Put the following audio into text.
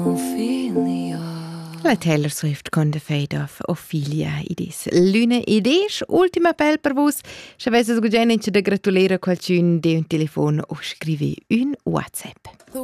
La Taylor Swift con The Fate of Ophelia idis. Luna idis, ultima appel per vos. Se avesses gugen da gratulera qualcun de un telefon o scrivi un WhatsApp.